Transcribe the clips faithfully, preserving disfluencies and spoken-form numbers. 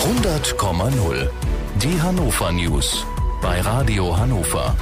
hundert Komma null. Die Hannover News bei Radio Hannover.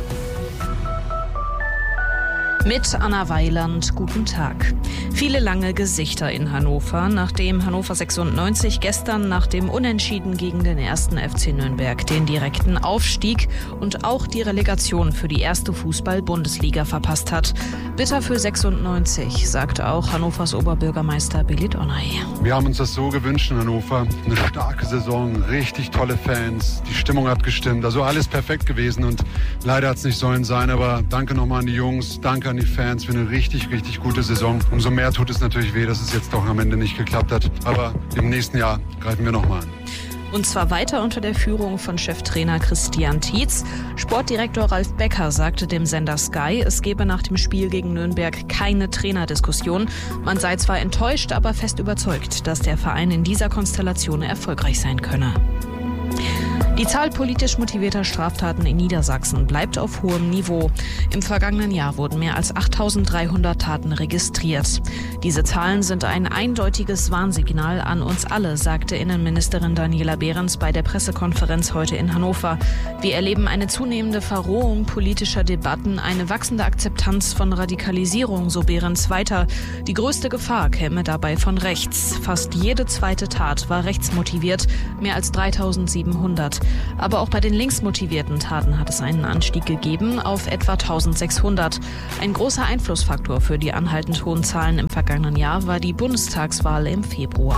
Mit Anna Weiland, guten Tag. Viele lange Gesichter in Hannover, nachdem Hannover sechsundneunzig gestern nach dem Unentschieden gegen den ersten F C Nürnberg den direkten Aufstieg und auch die Relegation für die erste Fußball-Bundesliga verpasst hat. Bitter für sechsundneunzig, sagte auch Hannovers Oberbürgermeister Belit Onay. Wir haben uns das so gewünscht in Hannover. Eine starke Saison, richtig tolle Fans, die Stimmung hat gestimmt, also alles perfekt gewesen und leider hat es nicht sollen sein, aber danke nochmal an die Jungs, danke an die Fans für eine richtig, richtig gute Saison. Umso mehr tut es natürlich weh, dass es jetzt doch am Ende nicht geklappt hat. Aber im nächsten Jahr greifen wir nochmal an. Und zwar weiter unter der Führung von Cheftrainer Christian Tietz. Sportdirektor Ralf Becker sagte dem Sender Sky, es gebe nach dem Spiel gegen Nürnberg keine Trainerdiskussion. Man sei zwar enttäuscht, aber fest überzeugt, dass der Verein in dieser Konstellation erfolgreich sein könne. Die Zahl politisch motivierter Straftaten in Niedersachsen bleibt auf hohem Niveau. Im vergangenen Jahr wurden mehr als achttausenddreihundert Taten registriert. Diese Zahlen sind ein eindeutiges Warnsignal an uns alle, sagte Innenministerin Daniela Behrens bei der Pressekonferenz heute in Hannover. Wir erleben eine zunehmende Verrohung politischer Debatten, eine wachsende Akzeptanz von Radikalisierung, so Behrens weiter. Die größte Gefahr käme dabei von rechts. Fast jede zweite Tat war rechtsmotiviert, mehr als dreitausendsiebenhundert. Aber auch bei den linksmotivierten Taten hat es einen Anstieg gegeben auf etwa eintausendsechshundert. Ein großer Einflussfaktor für die anhaltend hohen Zahlen im vergangenen Jahr war die Bundestagswahl im Februar.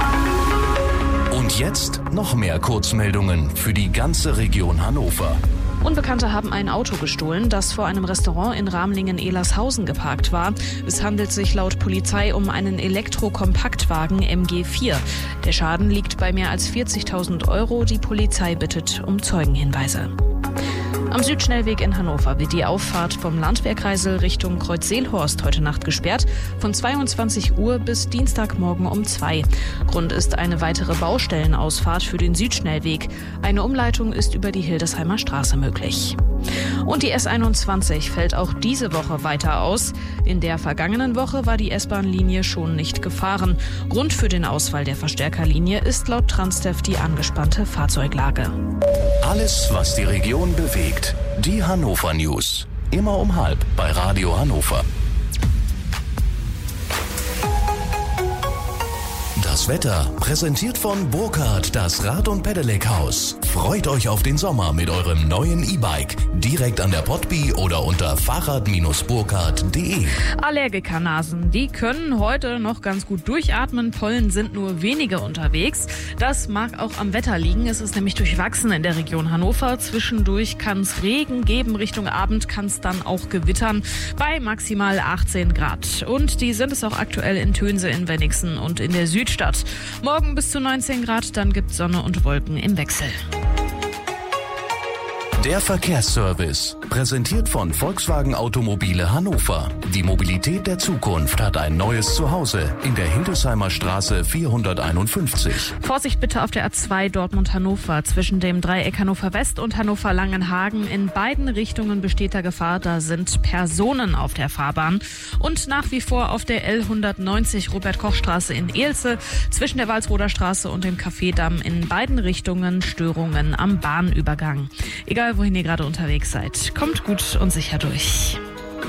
Und jetzt noch mehr Kurzmeldungen für die ganze Region Hannover. Unbekannte haben ein Auto gestohlen, das vor einem Restaurant in Ramlingen-Ehlershausen geparkt war. Es handelt sich laut Polizei um einen Elektrokompaktwagen M G vier. Der Schaden liegt bei mehr als vierzigtausend Euro. Die Polizei bittet um Zeugenhinweise. Am Südschnellweg in Hannover wird die Auffahrt vom Landwehrkreisel Richtung Kreuz-Seelhorst heute Nacht gesperrt, von zweiundzwanzig Uhr bis Dienstagmorgen um zwei. Grund ist eine weitere Baustellenausfahrt für den Südschnellweg. Eine Umleitung ist über die Hildesheimer Straße möglich. Und die S einundzwanzig fällt auch diese Woche weiter aus. In der vergangenen Woche war die S-Bahn-Linie schon nicht gefahren. Grund für den Ausfall der Verstärkerlinie ist laut Transdev die angespannte Fahrzeuglage. Alles, was die Region bewegt. Die Hannover News. Immer um halb bei Radio Hannover. Das Wetter präsentiert von Burkhardt, das Rad- und Pedelec-Haus. Freut euch auf den Sommer mit eurem neuen E-Bike. Direkt an der Potby oder unter fahrrad Bindestrich burkhardt punkt de. Allergikernasen, die können heute noch ganz gut durchatmen. Pollen sind nur wenige unterwegs. Das mag auch am Wetter liegen. Es ist nämlich durchwachsen in der Region Hannover. Zwischendurch kann es Regen geben. Richtung Abend kann es dann auch gewittern bei maximal achtzehn Grad. Und die sind es auch aktuell in Tönse, in Wenigsen und in der Südstadt. Morgen bis zu neunzehn Grad, dann gibt es Sonne und Wolken im Wechsel. Der Verkehrsservice, präsentiert von Volkswagen Automobile Hannover. Die Mobilität der Zukunft hat ein neues Zuhause in der Hildesheimer Straße vierhunderteinundfünfzig. Vorsicht bitte auf der A zwei Dortmund-Hannover zwischen dem Dreieck Hannover West und Hannover-Langenhagen. In beiden Richtungen besteht da Gefahr, da sind Personen auf der Fahrbahn. Und nach wie vor auf der L hundertneunzig Robert-Koch-Straße in Ehlse zwischen der Walsroder Straße und dem Café-Damm in beiden Richtungen Störungen am Bahnübergang. Egal wohin ihr gerade unterwegs seid, kommt gut und sicher durch.